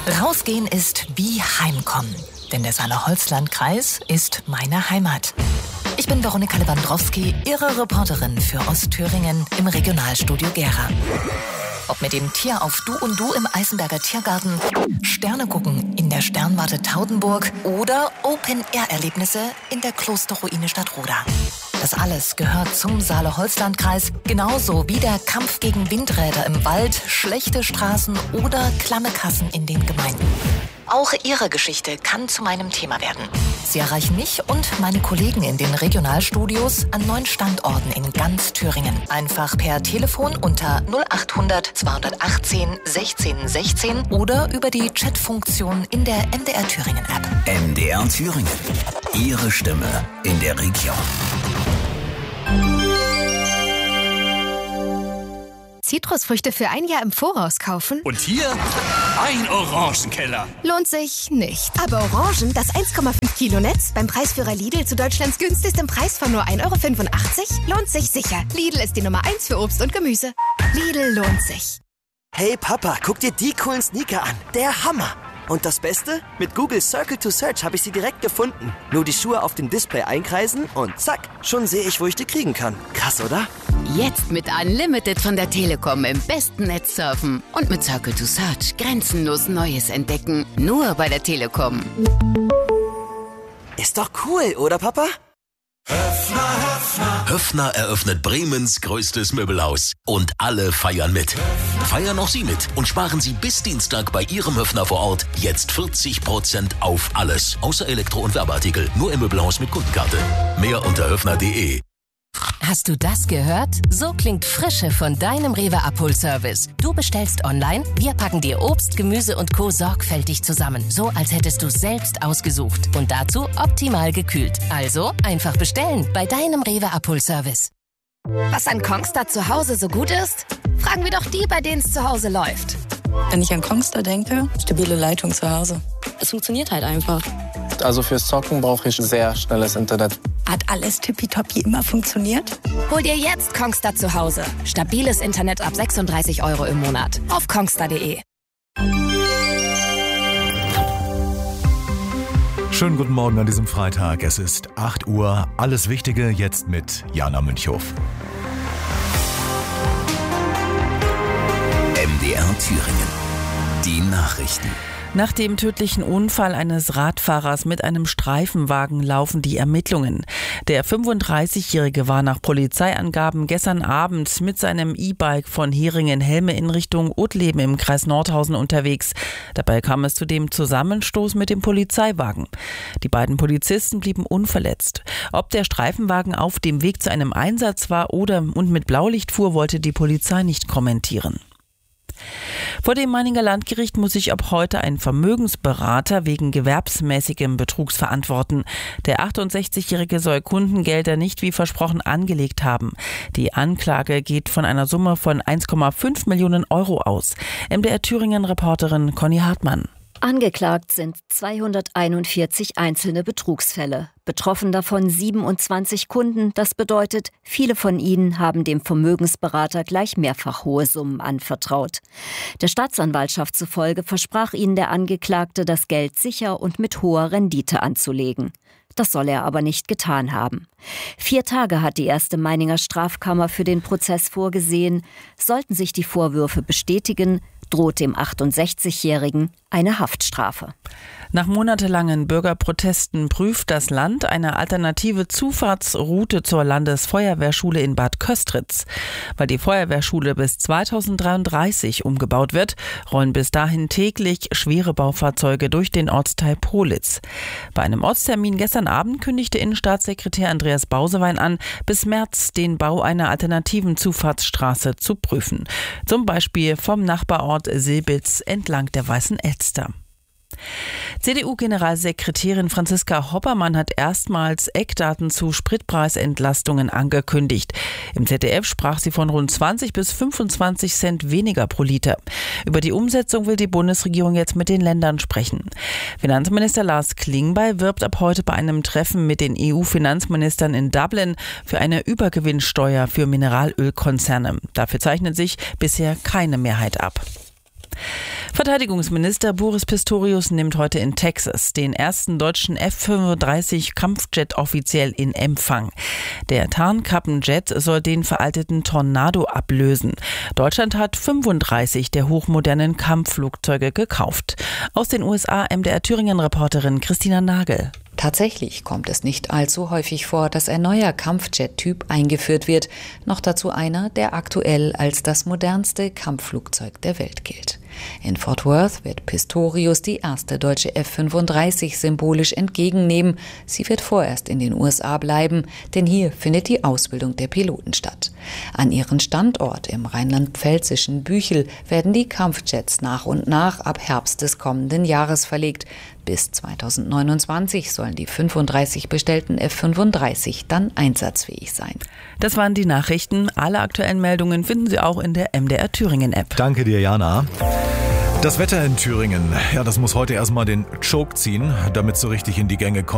Rausgehen ist wie Heimkommen, denn der Saale-Holzland-Kreis ist meine Heimat. Ich bin Veronika Lewandowski, Ihre Reporterin für Ostthüringen im Regionalstudio Gera. Ob mit dem Tier auf Du und Du im Eisenberger Tiergarten, Sterne gucken in der Sternwarte Taudenburg oder Open-Air-Erlebnisse in der Klosterruine Stadtroda. Das alles gehört zum Saale-Holzland-Kreis, genauso wie der Kampf gegen Windräder im Wald, schlechte Straßen oder klamme Kassen in den Gemeinden. Auch Ihre Geschichte kann zu meinem Thema werden. Sie erreichen mich und meine Kollegen in den Regionalstudios an 9 Standorten in ganz Thüringen. Einfach per Telefon unter 0800 218 16 16 oder über die Chatfunktion in der MDR Thüringen App. MDR Thüringen. Ihre Stimme in der Region. Zitrusfrüchte für ein Jahr im Voraus kaufen? Und hier ein Orangenkeller. Lohnt sich nicht. Aber Orangen, das 1,5 Kilo Netz, beim Preisführer Lidl zu Deutschlands günstigstem Preis von nur 1,85 €, lohnt sich sicher. Lidl ist die Nummer 1 für Obst und Gemüse. Lidl lohnt sich. Hey Papa, guck dir die coolen Sneaker an. Der Hammer. Und das Beste? Mit Google Circle to Search habe ich sie direkt gefunden. Nur die Schuhe auf dem Display einkreisen und zack, schon sehe ich, wo ich die kriegen kann. Krass, oder? Jetzt mit Unlimited von der Telekom im besten Netz surfen. Und mit Circle to Search grenzenlos Neues entdecken. Nur bei der Telekom. Ist doch cool, oder Papa? Höffner eröffnet Bremens größtes Möbelhaus. Und alle feiern mit. Feiern auch Sie mit und sparen Sie bis Dienstag bei Ihrem Höffner vor Ort jetzt 40% auf alles. Außer Elektro- und Werbeartikel. Nur im Möbelhaus mit Kundenkarte. Mehr unter höffner.de. Hast du das gehört? So klingt Frische von deinem Rewe-Abholservice. Du bestellst online, wir packen dir Obst, Gemüse und Co. sorgfältig zusammen. So, als hättest du es selbst ausgesucht. Und dazu optimal gekühlt. Also einfach bestellen bei deinem Rewe-Abholservice. Was an Kongstar zu Hause so gut ist? Fragen wir doch die, bei denen es zu Hause läuft. Wenn ich an Kongstar denke, stabile Leitung zu Hause. Es funktioniert halt einfach. Also fürs Zocken brauche ich sehr schnelles Internet. Hat alles tippitoppi immer funktioniert? Hol dir jetzt Kongstar zu Hause. Stabiles Internet ab 36 € im Monat. Auf kongstar.de. Schönen guten Morgen an diesem Freitag. Es ist 8 Uhr. Alles Wichtige jetzt mit Jana Münchhof. MDR Thüringen. Die Nachrichten. Nach dem tödlichen Unfall eines Radfahrers mit einem Streifenwagen laufen die Ermittlungen. Der 35-Jährige war nach Polizeiangaben gestern Abend mit seinem E-Bike von Heringen-Helme in Richtung Uttleben im Kreis Nordhausen unterwegs. Dabei kam es zu dem Zusammenstoß mit dem Polizeiwagen. Die beiden Polizisten blieben unverletzt. Ob der Streifenwagen auf dem Weg zu einem Einsatz war und mit Blaulicht fuhr, wollte die Polizei nicht kommentieren. Vor dem Meininger Landgericht muss sich ab heute ein Vermögensberater wegen gewerbsmäßigem Betrugs verantworten. Der 68-Jährige soll Kundengelder nicht wie versprochen angelegt haben. Die Anklage geht von einer Summe von 1,5 Millionen € aus. MDR Thüringen-Reporterin Conny Hartmann. Angeklagt sind 241 einzelne Betrugsfälle. Betroffen davon 27 Kunden. Das bedeutet, viele von ihnen haben dem Vermögensberater gleich mehrfach hohe Summen anvertraut. Der Staatsanwaltschaft zufolge versprach ihnen der Angeklagte, das Geld sicher und mit hoher Rendite anzulegen. Das soll er aber nicht getan haben. 4 Tage hat die erste Meininger Strafkammer für den Prozess vorgesehen. Sollten sich die Vorwürfe bestätigen, droht dem 68-Jährigen eine Haftstrafe. Nach monatelangen Bürgerprotesten prüft das Land eine alternative Zufahrtsroute zur Landesfeuerwehrschule in Bad Köstritz. Weil die Feuerwehrschule bis 2033 umgebaut wird, rollen bis dahin täglich schwere Baufahrzeuge durch den Ortsteil Politz. Bei einem Ortstermin gestern Abend kündigte Innenstaatssekretär Andreas Bausewein an, bis März den Bau einer alternativen Zufahrtsstraße zu prüfen. Zum Beispiel vom Nachbarort Silbitz entlang der Weißen Elster. CDU-Generalsekretärin Franziska Hoppermann hat erstmals Eckdaten zu Spritpreisentlastungen angekündigt. Im ZDF sprach sie von rund 20 bis 25 Cent weniger pro Liter. Über die Umsetzung will die Bundesregierung jetzt mit den Ländern sprechen. Finanzminister Lars Klingbeil wirbt ab heute bei einem Treffen mit den EU-Finanzministern in Dublin für eine Übergewinnsteuer für Mineralölkonzerne. Dafür zeichnet sich bisher keine Mehrheit ab. Verteidigungsminister Boris Pistorius nimmt heute in Texas den ersten deutschen F-35 Kampfjet offiziell in Empfang. Der Tarnkappenjet soll den veralteten Tornado ablösen. Deutschland hat 35 der hochmodernen Kampfflugzeuge gekauft. Aus den USA MDR-Thüringen-Reporterin Christina Nagel. Tatsächlich kommt es nicht allzu häufig vor, dass ein neuer Kampfjet-Typ eingeführt wird. Noch dazu einer, der aktuell als das modernste Kampfflugzeug der Welt gilt. In Fort Worth wird Pistorius die erste deutsche F-35 symbolisch entgegennehmen. Sie wird vorerst in den USA bleiben, denn hier findet die Ausbildung der Piloten statt. An ihren Standort im rheinland-pfälzischen Büchel werden die Kampfjets nach und nach ab Herbst des kommenden Jahres verlegt. Bis 2029 sollen die 35 bestellten F-35 dann einsatzfähig sein. Das waren die Nachrichten. Alle aktuellen Meldungen finden Sie auch in der MDR Thüringen App. Danke dir, Jana. Das Wetter in Thüringen, ja, das muss heute erstmal den Choke ziehen, damit es so richtig in die Gänge kommt.